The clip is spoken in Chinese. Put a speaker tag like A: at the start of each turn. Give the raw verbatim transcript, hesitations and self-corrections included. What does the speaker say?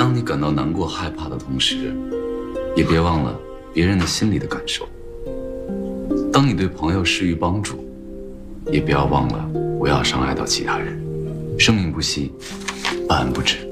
A: 当你感到难过、害怕的同时，也别忘了别人的心里的感受。当你对朋友施予帮助，也不要忘了不要伤害到其他人。生命不息，万安不止。